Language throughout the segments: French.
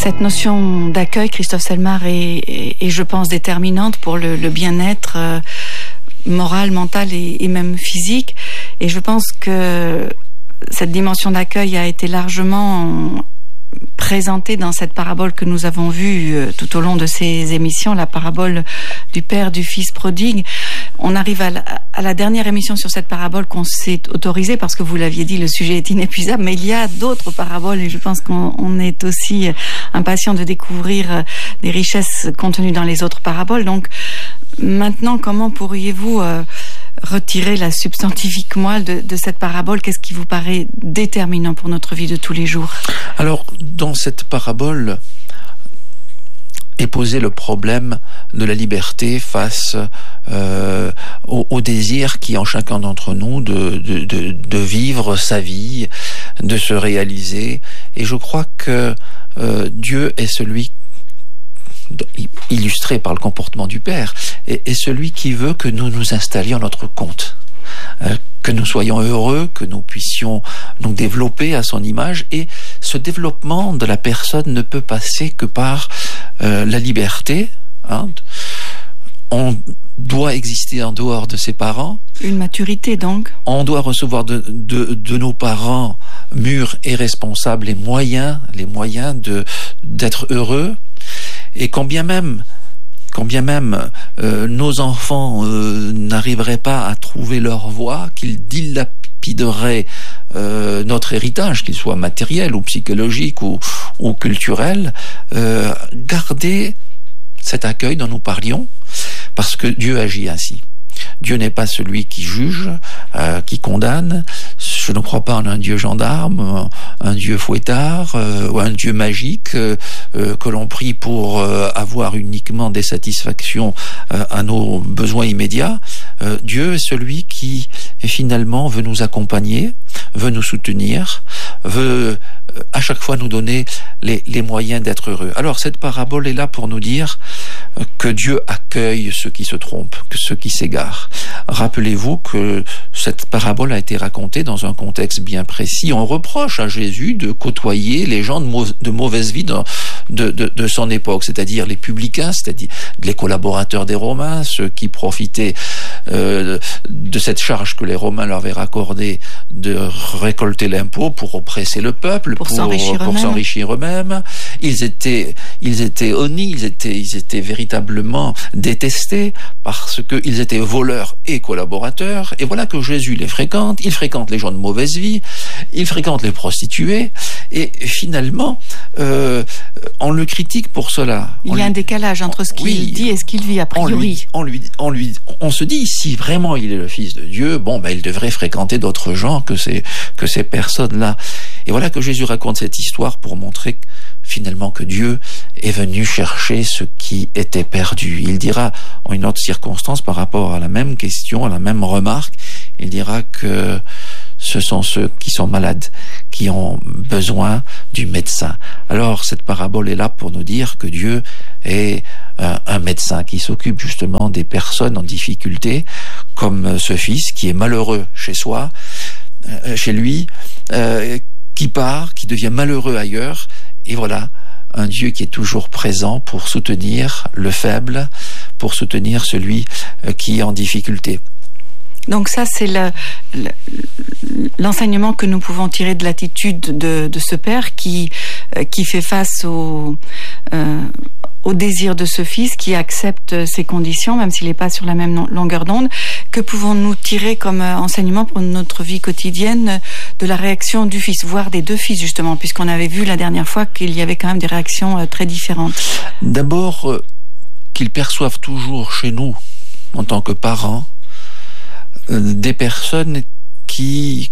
Cette notion d'accueil, Christophe Selmar, est je pense déterminante pour le bien-être moral, mental et même physique. Et je pense que cette dimension d'accueil a été largement présentée dans cette parabole que nous avons vue tout au long de ces émissions, la parabole du Père, du Fils prodigue. On arrive à la dernière émission sur cette parabole qu'on s'est autorisée, parce que vous l'aviez dit, le sujet est inépuisable, mais il y a d'autres paraboles et je pense qu'on est aussi impatient de découvrir des richesses contenues dans les autres paraboles. Donc maintenant, comment pourriez-vous retirer la substantifique moelle de cette parabole? Qu'est-ce qui vous paraît déterminant pour notre vie de tous les jours? Alors, dans cette parabole est posé le problème de la liberté face au désir qui en chacun d'entre nous de vivre sa vie, de se réaliser. Et je crois que Dieu est celui, illustré par le comportement du Père, est celui qui veut que nous nous installions à notre compte, que nous soyons heureux, que nous puissions nous développer à son image. Et ce développement de la personne ne peut passer que par la liberté. On doit exister en dehors de ses parents. Une maturité donc. On doit recevoir de nos parents mûrs et responsables les moyens d'être heureux. Et quand bien même nos enfants n'arriveraient pas à trouver leur voie, qu'ils dilapideraient notre héritage, qu'il soit matériel ou psychologique ou culturel, garder cet accueil dont nous parlions, parce que Dieu agit ainsi. Dieu n'est pas celui qui juge, qui condamne. Je ne crois pas en un Dieu gendarme, un Dieu fouettard, ou un Dieu magique que l'on prie pour avoir uniquement des satisfactions à nos besoins immédiats. Dieu est celui qui finalement veut nous accompagner, veut nous soutenir, veut à chaque fois nous donner les moyens d'être heureux. Alors cette parabole est là pour nous dire que Dieu accueille ceux qui se trompent, que ceux qui s'égarent. Rappelez-vous que cette parabole a été racontée dans un contexte bien précis. On reproche à Jésus de côtoyer les gens de mauvaise vie de son époque, c'est-à-dire les publicains, c'est-à-dire les collaborateurs des Romains, ceux qui profitaient de cette charge que les Romains leur avaient raccordée de récolter l'impôt pour oppresser le peuple, pour s'enrichir eux-mêmes. Ils étaient honnis, ils étaient véritablement détestés parce qu'ils étaient voleurs et collaborateurs. Et voilà que Jésus les fréquente, il fréquente les gens de mauvaise vie, il fréquente les prostituées, et finalement on le critique pour cela. Il y a un décalage entre ce qu'il dit et ce qu'il vit a priori. On se dit, si vraiment il est le Fils de Dieu, il devrait fréquenter d'autres gens que ces personnes-là. Et voilà que Jésus raconte cette histoire pour montrer finalement que Dieu est venu chercher ce qui était perdu. Il dira en une autre circonstance par rapport à la même question, à la même remarque, il dira que ce sont ceux qui sont malades, qui ont besoin du médecin. Alors cette parabole est là pour nous dire que Dieu est un médecin qui s'occupe justement des personnes en difficulté, comme ce fils qui est malheureux chez lui, qui part, qui devient malheureux ailleurs. Et voilà, un Dieu qui est toujours présent pour soutenir le faible, pour soutenir celui qui est en difficulté. Donc ça, c'est l'enseignement que nous pouvons tirer de l'attitude de ce père qui fait face au désir de ce fils, qui accepte ses conditions, même s'il n'est pas sur la même longueur d'onde. Que pouvons-nous tirer comme enseignement pour notre vie quotidienne de la réaction du fils, voire des deux fils justement, puisqu'on avait vu la dernière fois qu'il y avait quand même des réactions très différentes? D'abord, qu'ils perçoivent toujours chez nous, en tant que parents, des personnes qui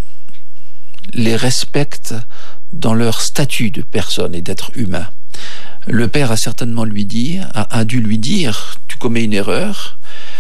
les respectent dans leur statut de personne et d'être humain. Le père a certainement a dû lui dire, tu commets une erreur,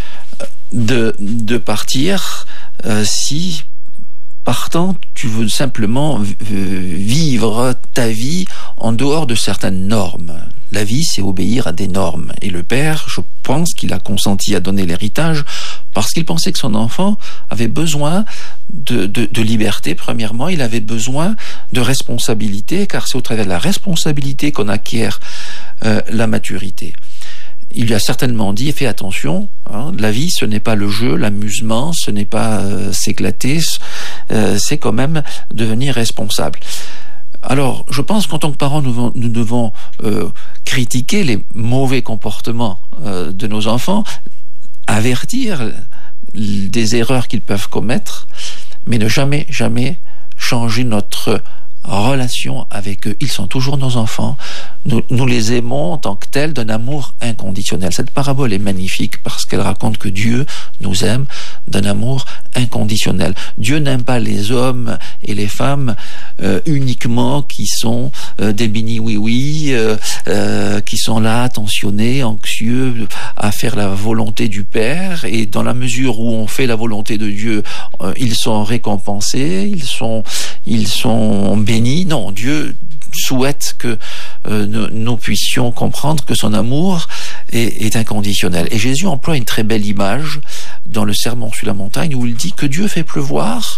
de partir si partant tu veux simplement vivre ta vie en dehors de certaines normes. La vie, c'est obéir à des normes. Et le père, je pense qu'il a consenti à donner l'héritage parce qu'il pensait que son enfant avait besoin de liberté. Premièrement, il avait besoin de responsabilité, car c'est au travers de la responsabilité qu'on acquiert la maturité. Il lui a certainement dit, fais attention, la vie ce n'est pas le jeu, l'amusement, ce n'est pas s'éclater, c'est quand même devenir responsable. Alors, je pense qu'en tant que parents, nous devons critiquer les mauvais comportements de nos enfants, avertir des erreurs qu'ils peuvent commettre, mais ne jamais changer notre relation avec eux. Ils sont toujours nos enfants. Nous les aimons en tant que tels d'un amour inconditionnel. Cette parabole est magnifique parce qu'elle raconte que Dieu nous aime d'un amour inconditionnel. Dieu n'aime pas les hommes et les femmes uniquement qui sont des bini-oui-oui, qui sont là attentionnés, anxieux à faire la volonté du Père, et dans la mesure où on fait la volonté de Dieu, ils sont récompensés, ils sont bénis. Non, Dieu souhaite que nous puissions comprendre que son amour est inconditionnel. Et Jésus emploie une très belle image dans le Sermon sur la montagne où il dit que Dieu fait pleuvoir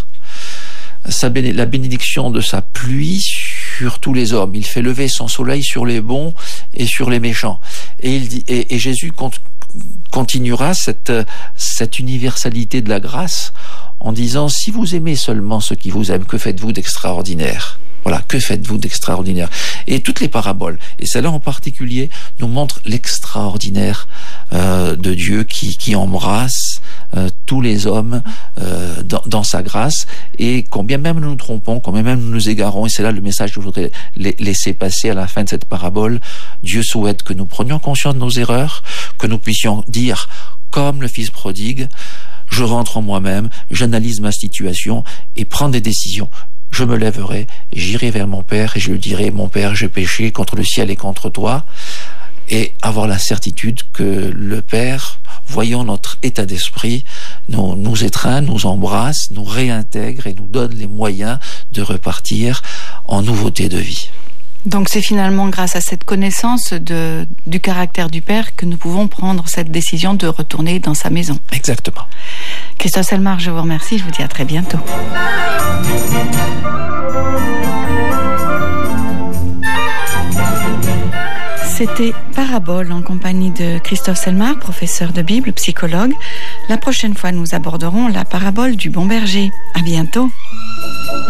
la bénédiction de sa pluie sur tous les hommes. Il fait lever son soleil sur les bons et sur les méchants. Et il dit, et Jésus continuera cette universalité de la grâce en disant, si vous aimez seulement ceux qui vous aiment, que faites-vous d'extraordinaire? Voilà, que faites-vous d'extraordinaire? Et toutes les paraboles, et celle-là en particulier, nous montrent l'extraordinaire de Dieu qui embrasse tous les hommes dans sa grâce, et combien même nous nous trompons, combien même nous nous égarons, et c'est là le message que je voudrais laisser passer à la fin de cette parabole. Dieu souhaite que nous prenions conscience de nos erreurs, que nous puissions dire, comme le fils prodigue, je rentre en moi-même, j'analyse ma situation et prends des décisions. Je me lèverai, j'irai vers mon Père et je lui dirai, mon Père, j'ai péché contre le ciel et contre toi, et avoir la certitude que le Père, voyant notre état d'esprit, nous étreint, nous embrasse, nous réintègre et nous donne les moyens de repartir en nouveauté de vie. Donc c'est finalement grâce à cette connaissance du caractère du Père que nous pouvons prendre cette décision de retourner dans sa maison. Exactement. Christophe Selmar, je vous remercie, je vous dis à très bientôt. C'était Parabole en compagnie de Christophe Selmar, professeur de Bible, psychologue. La prochaine fois, nous aborderons la parabole du bon berger. À bientôt.